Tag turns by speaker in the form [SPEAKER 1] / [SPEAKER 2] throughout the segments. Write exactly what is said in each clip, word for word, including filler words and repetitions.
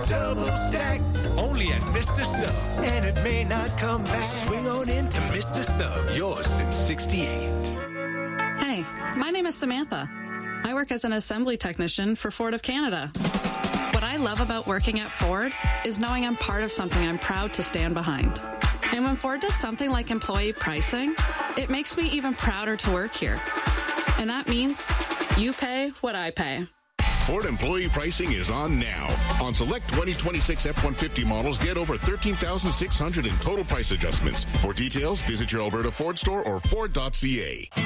[SPEAKER 1] Double stack, only at Mister Sub. And it may not come back. Swing on into Mister Sub, yours since sixty-eight.
[SPEAKER 2] Hey, my name is Samantha. I work as an assembly technician for Ford of Canada. What I love about working at Ford is knowing I'm part of something I'm proud to stand behind. And when Ford does something like employee pricing, it makes me even prouder to work here. And that means you pay what I pay.
[SPEAKER 3] Ford employee pricing is on now. On select twenty twenty-six F one fifty models, get over thirteen thousand six hundred in total price adjustments. For details, visit your Alberta Ford store or Ford dot C A.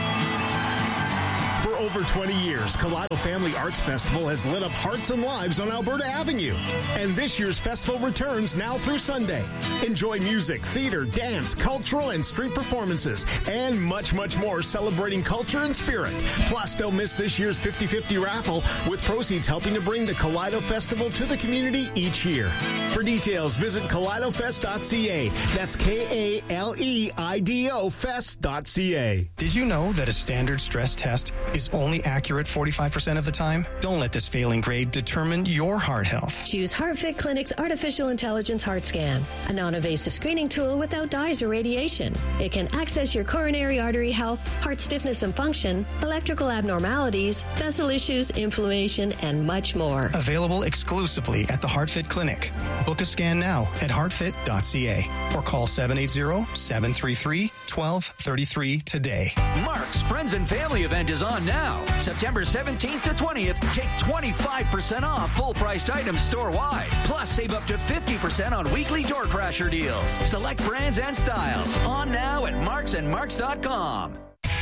[SPEAKER 4] For over twenty years, Kaleido Family Arts Festival has lit up hearts and lives on Alberta Avenue. And this year's festival returns now through Sunday. Enjoy music, theater, dance, cultural and street performances, and much, much more celebrating culture and spirit. Plus, don't miss this year's fifty-fifty raffle, with proceeds helping to bring the Kaleido Festival to the community each year. For details, visit Kaleido Fest dot C A. That's K A L E I D O Fest dot C A.
[SPEAKER 5] Did you know that a standard stress test is only accurate forty-five percent of the time? Don't let this failing grade determine your heart health.
[SPEAKER 6] Choose HeartFit Clinic's Artificial Intelligence Heart Scan, a non-invasive screening tool without dyes or radiation. It can access your coronary artery health, heart stiffness and function, electrical abnormalities, vessel issues, inflammation, and much more.
[SPEAKER 5] Available exclusively at the HeartFit Clinic. Book a scan now at heartfit dot C A or call seven eight zero, seven three three, one two three three today.
[SPEAKER 7] Mark's Friends and Family event is on now. September seventeenth to twentieth, take twenty-five percent off full-priced items store-wide. Plus, save up to fifty percent on weekly door crasher deals. Select brands and styles. On now at marks and marks dot com.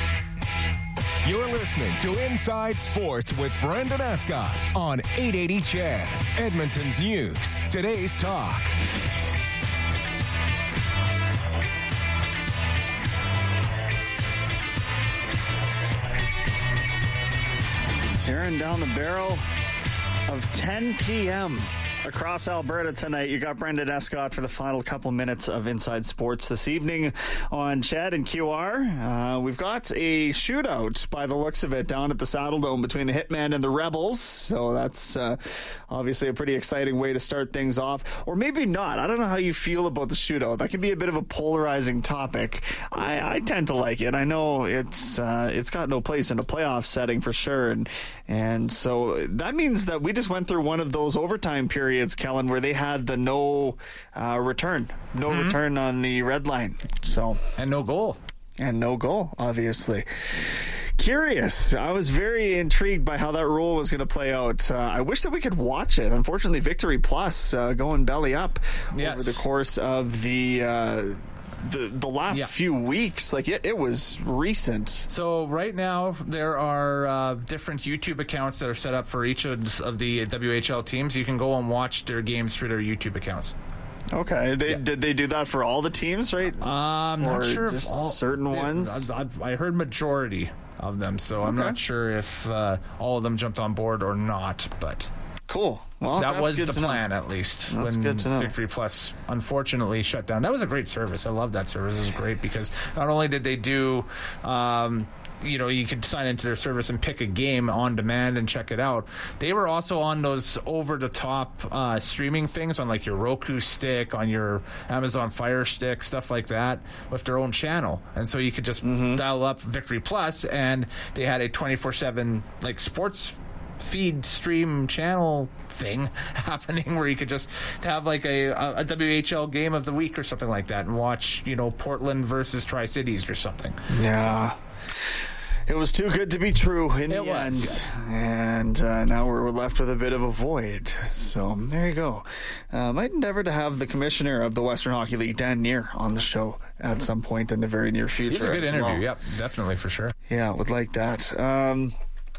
[SPEAKER 1] You're listening to Inside Sports with Brendan Escott on eight eighty C H E D, Edmonton's News, today's talk.
[SPEAKER 8] Staring down the barrel of ten p.m. across Alberta tonight. You got Brendan Escott for the final couple minutes of Inside Sports this evening on C H E D and Q R. Uh, we've got a shootout by the looks of it down at the Saddle Dome between the Hitmen and the Rebels. So that's uh, obviously a pretty exciting way to start things off. Or maybe not. I don't know how you feel about the shootout. That can be a bit of a polarizing topic. I, I tend to like it. I know it's uh, it's got no place in a playoff setting for sure. And, and so that means that we just went through one of those overtime periods, Kellen, where they had the no uh, return, no mm-hmm. return on the red line. So
[SPEAKER 9] and no goal,
[SPEAKER 8] and no goal, obviously. Curious. I was very intrigued by how that rule was going to play out. Uh, I wish that we could watch it. Unfortunately, Victory Plus uh, going belly up yes. over the course of the. Uh, The the last yeah. few weeks, like it, it was recent.
[SPEAKER 9] So right now there are uh, different YouTube accounts that are set up for each of, of the W H L teams. You can go and watch their games through their YouTube accounts.
[SPEAKER 8] Okay, they, yeah. did they do that for all the teams, right?
[SPEAKER 9] Uh, I'm not
[SPEAKER 8] or
[SPEAKER 9] sure
[SPEAKER 8] just
[SPEAKER 9] if all,
[SPEAKER 8] certain
[SPEAKER 9] they,
[SPEAKER 8] ones.
[SPEAKER 9] I, I heard majority of them, so I'm
[SPEAKER 8] okay.
[SPEAKER 9] not sure if uh, all of them jumped on board or not, but.
[SPEAKER 8] Cool. Well,
[SPEAKER 9] that was the plan,
[SPEAKER 8] know.
[SPEAKER 9] at least.
[SPEAKER 8] That's
[SPEAKER 9] when
[SPEAKER 8] good to know.
[SPEAKER 9] Victory Plus unfortunately shut down. That was a great service. I love that service. It was great because not only did they do, um, you know, you could sign into their service and pick a game on demand and check it out. They were also on those over-the-top uh, streaming things on like your Roku stick, on your Amazon Fire Stick, stuff like that, with their own channel. And so you could just mm-hmm. dial up Victory Plus, and they had a twenty-four seven like sports feed stream channel thing happening where you could just have like a, a W H L game of the week or something like that and watch, you know, Portland versus Tri-Cities or something.
[SPEAKER 8] Yeah. So, it was too good to be true in
[SPEAKER 9] it
[SPEAKER 8] the
[SPEAKER 9] was,
[SPEAKER 8] end.
[SPEAKER 9] yeah.
[SPEAKER 8] And uh, now we're left with a bit of a void. So there you go. Uh, might endeavor to have the commissioner of the Western Hockey League, Dan Neer, on the show at some point in the very near future.
[SPEAKER 9] He's a good interview.
[SPEAKER 8] Well.
[SPEAKER 9] Yep, definitely, for sure.
[SPEAKER 8] Yeah, would like that. Um,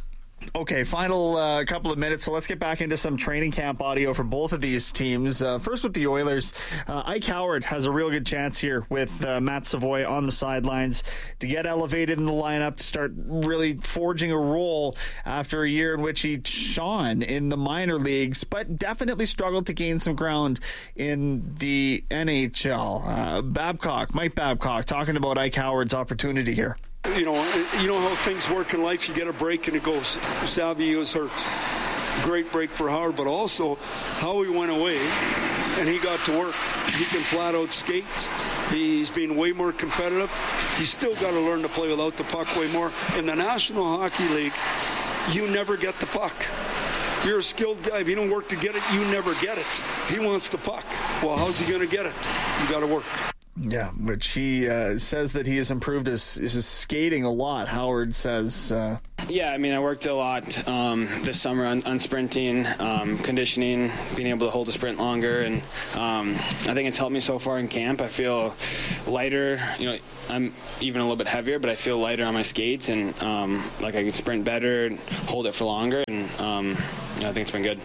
[SPEAKER 8] Okay, final uh, couple of minutes, so let's get back into some training camp audio for both of these teams. Uh, first with the Oilers, uh, Ike Howard has a real good chance here with uh, Matt Savoy on the sidelines to get elevated in the lineup, to start really forging a role after a year in which he shone in the minor leagues, but definitely struggled to gain some ground in the N H L. Uh, Babcock, Mike Babcock, talking about Ike Howard's opportunity here.
[SPEAKER 10] You know, you know how things work in life. You get a break and it goes. Savvy was hurt. great break for Howard, but also how he went away and he got to work. He can flat out skate. He's been way more competitive. He's still got to learn to play without the puck way more. In the National Hockey League, you never get the puck. You're a skilled guy. If you don't work to get it, you never get it. He wants the puck. Well, how's he going to get it? You got to work.
[SPEAKER 8] Yeah, which he uh, says that he has improved his, his skating a lot. Howard says... Uh...
[SPEAKER 11] Yeah, I mean, I worked a lot um, this summer on, on sprinting, um, conditioning, being able to hold the sprint longer, and um, I think it's helped me so far in camp. I feel lighter. You know, I'm even a little bit heavier, but I feel lighter on my skates, and um, like I can sprint better, and hold it for longer, and um, you know, I think it's been good.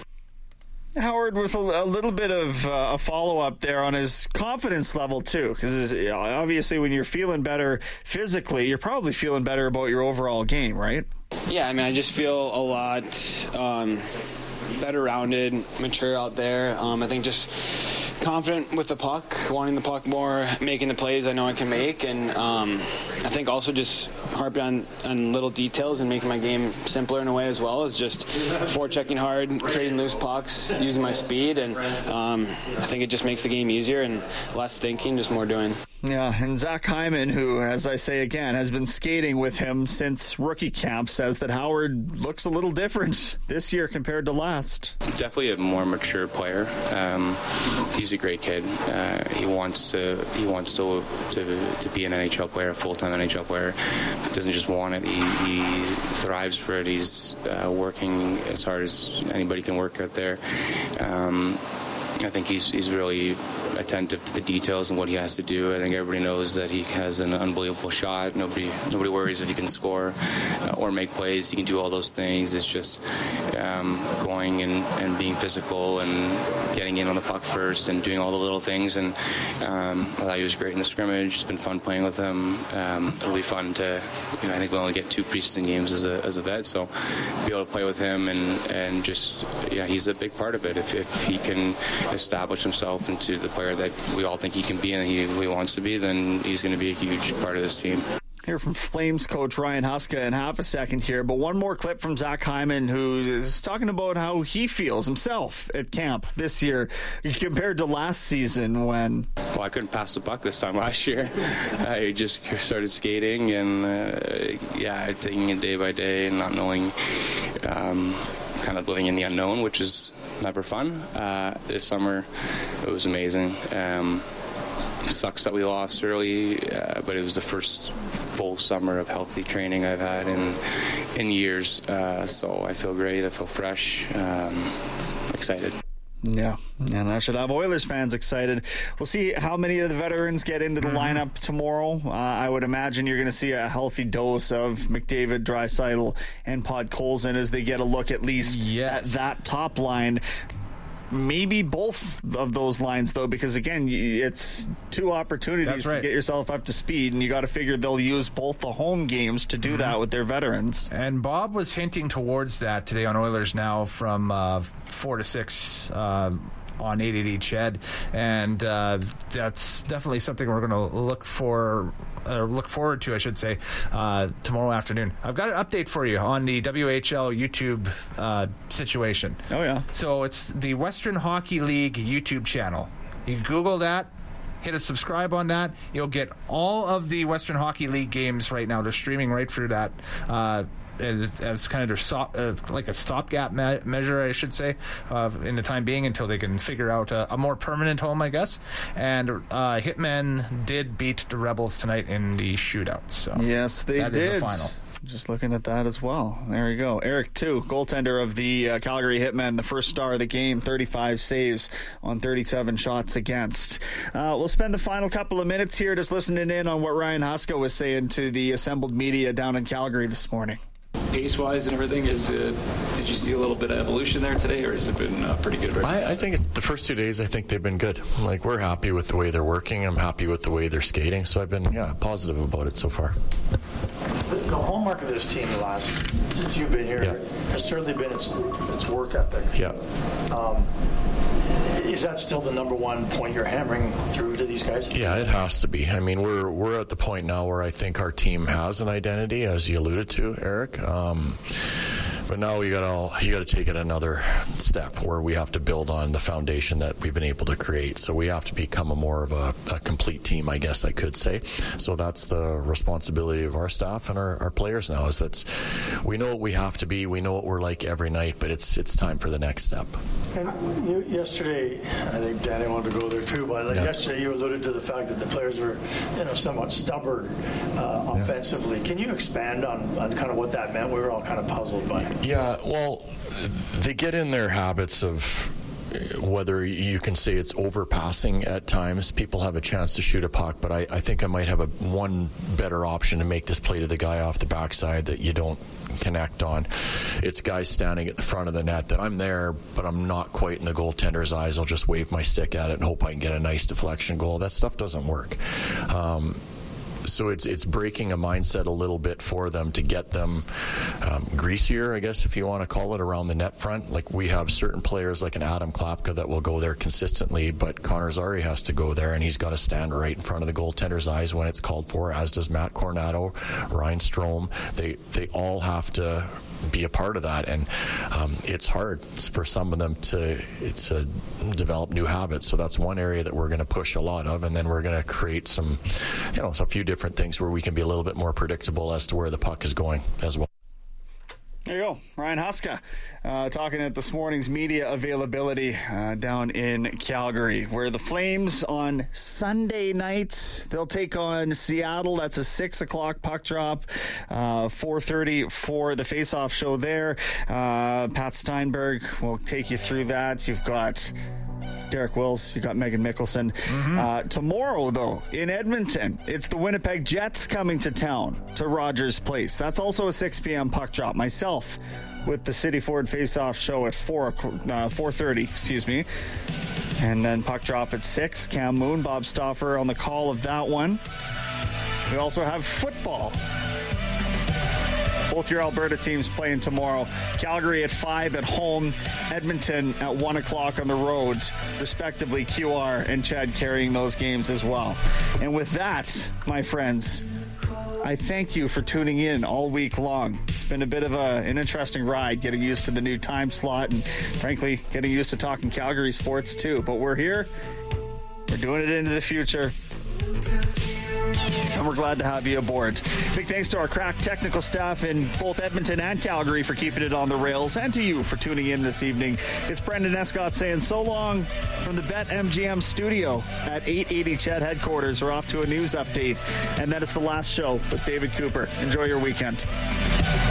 [SPEAKER 8] Howard with a, a little bit of uh, a follow-up there on his confidence level, too, because obviously when you're feeling better physically, you're probably feeling better about your overall game, right?
[SPEAKER 11] Yeah, I mean, I just feel a lot um, better rounded, mature out there. Um, I think just confident with the puck, wanting the puck more, making the plays I know I can make, and um, I think also just harping on, on little details and making my game simpler in a way as well as just forechecking hard, creating loose pucks, using my speed, and um, I think it just makes the game easier and less thinking, just more doing.
[SPEAKER 8] Yeah, and Zach Hyman, who, as I say again, has been skating with him since rookie camp, says that Howard looks a little different this year compared to last.
[SPEAKER 12] Definitely a more mature player. Um, he's a great kid. Uh, he wants to he wants to, to to be an N H L player, a full-time N H L player. He doesn't just want it. He, he thrives for it. He's uh, working as hard as anybody can work out there. Um, I think he's he's really attentive to the details and what he has to do. I think everybody knows that he has an unbelievable shot. Nobody nobody worries if he can score uh, or make plays. He can do all those things. It's just um, going and, and being physical and getting in on the puck first and doing all the little things. And um, I thought he was great in the scrimmage. It's been fun playing with him. Um, it'll be fun to, you know, I think we only get two preseason games as a as a vet, so be able to play with him and, and just, yeah, he's a big part of it. If, if he can establish himself into the player that we all think he can be and he, he wants to be, then he's going to be a huge part of this team.
[SPEAKER 8] Hear from Flames coach Ryan Huska in half a second here, but one more clip from Zach Hyman, who is talking about how he feels himself at camp this year compared to last season when...
[SPEAKER 12] Well, I couldn't pass the puck this time last year. I just started skating and, uh, yeah, taking it day by day and not knowing, um, kind of living in the unknown, which is never fun. Uh, this summer, it was amazing. Um, it sucks that we lost early, uh, but it was the first full summer of healthy training I've had in in years. Uh, so I feel great. I feel fresh. Um, excited.
[SPEAKER 8] Yeah, and that should have Oilers fans excited. We'll see how many of the veterans get into the mm-hmm. lineup tomorrow. Uh, I would imagine you're going to see a healthy dose of McDavid, Draisaitl, and Podkolzin as they get a look at least yes. at that top line. Maybe both of those lines, though, because, again, it's two opportunities right. to get yourself up to speed, and you got to figure they'll use both the home games to do mm-hmm. that with their veterans.
[SPEAKER 9] And Bob was hinting towards that today on Oilers Now from uh, four to six uh, on eight eighty C H E D, and uh, that's definitely something we're going to look for. Uh, look forward to, I should say, uh, tomorrow afternoon. I've got an update for you on the W H L YouTube uh, situation.
[SPEAKER 8] Oh, yeah.
[SPEAKER 9] So it's the Western Hockey League YouTube channel. You can Google that, hit a subscribe on that. You'll get all of the Western Hockey League games right now. They're streaming right through that. Uh, As, as kind of their stop, uh, like a stopgap me- measure, I should say, uh, in the time being until they can figure out a, a more permanent home, I guess. And uh, Hitmen did beat the Rebels tonight in the shootout. So
[SPEAKER 8] yes, they
[SPEAKER 9] that
[SPEAKER 8] did.
[SPEAKER 9] Is the final.
[SPEAKER 8] Just looking at that as well. There you go. Eric, too, goaltender of the uh, Calgary Hitmen, the first star of the game, thirty-five saves on thirty-seven shots against. Uh, we'll spend the final couple of minutes here just listening in on what Ryan Huska was saying to the assembled media down in Calgary this morning.
[SPEAKER 13] Pace-wise and everything, is uh, did you see a little bit of evolution there today, or has it been uh, pretty good?
[SPEAKER 14] I, I think it's the first two days, I think they've been good. Like, we're happy with the way they're working. I'm happy with the way they're skating. So I've been, yeah, positive about it so far.
[SPEAKER 15] The, the hallmark of this team the last, since you've been here, yeah. has certainly been its, its work ethic.
[SPEAKER 14] Yeah.
[SPEAKER 15] Um, Is that still the number one point you're hammering through to these guys?
[SPEAKER 14] Yeah, it has to be. I mean, we're we're at the point now where I think our team has an identity, as you alluded to, Eric. Um, But now you got to you got to take it another step where we have to build on the foundation that we've been able to create. So we have to become a more of a, a complete team, I guess I could say. So that's the responsibility of our staff and our, our players now. Is that we know what we have to be, we know what we're like every night, but it's it's time for the next step.
[SPEAKER 15] And you, yesterday, I think Danny wanted to go there too, but like yeah. yesterday you alluded to the fact that the players were, you know, somewhat stubborn uh, offensively. Yeah. Can you expand on, on kind of what that meant? We were all kind of puzzled by it.
[SPEAKER 14] Yeah, well, they get in their habits of whether you can say it's overpassing at times. People have a chance to shoot a puck, but I, I think I might have a one better option to make this play to the guy off the backside that you don't connect on. It's guys standing at the front of the net that I'm there, but I'm not quite in the goaltender's eyes. I'll just wave my stick at it and hope I can get a nice deflection goal. That stuff doesn't work. Um, So it's it's breaking a mindset a little bit for them to get them um, greasier, I guess, if you want to call it, around the net front. Like we have certain players like an Adam Klapka that will go there consistently, but Connor Zary has to go there, and he's got to stand right in front of the goaltender's eyes when it's called for, as does Matt Cornado, Ryan Strome. They, they all have to be a part of that, and um, it's hard for some of them to to develop new habits. So that's one area that we're going to push a lot of, and then we're going to create some, you know, a few different things where we can be a little bit more predictable as to where the puck is going as well.
[SPEAKER 8] There you go. Ryan Huska uh, talking at this morning's media availability uh, down in Calgary, where the Flames on Sunday night, they'll take on Seattle. That's a six o'clock puck drop, uh, four thirty for the face-off show there. Uh, Pat Steinberg will take you through that. You've got Derek Wills, you got Megan Mickelson. Mm-hmm. Uh, tomorrow, though, in Edmonton, it's the Winnipeg Jets coming to town to Rogers Place. That's also a six p.m. puck drop. Myself with the City Ford Face-Off show at four uh, four thirty, excuse me, and then puck drop at six. Cam Moon, Bob Stauffer on the call of that one. We also have football. Both your Alberta teams playing tomorrow. Calgary at five at home. Edmonton at one o'clock on the road, respectively. Q R and Chad carrying those games as well. And with that, my friends, I thank you for tuning in all week long. It's been a bit of a, an interesting ride, getting used to the new time slot and, frankly, getting used to talking Calgary sports too. But we're here. We're doing it into the future. And we're glad to have you aboard. Big thanks to our crack technical staff in both Edmonton and Calgary for keeping it on the rails, and to you for tuning in this evening. It's Brendan Escott saying so long from the BetMGM studio at eight eighty Ched headquarters. We're off to a news update, and then it's the last show with David Cooper. Enjoy your weekend.